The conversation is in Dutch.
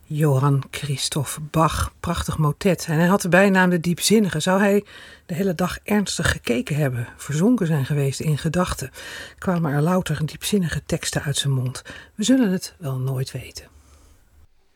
Johann Christoph Bach, prachtig motet. En hij had de bijnaam de diepzinnige. Zou hij de hele dag ernstig gekeken hebben, verzonken zijn geweest in gedachten? Kwamen er louter diepzinnige teksten uit zijn mond? We zullen het wel nooit weten.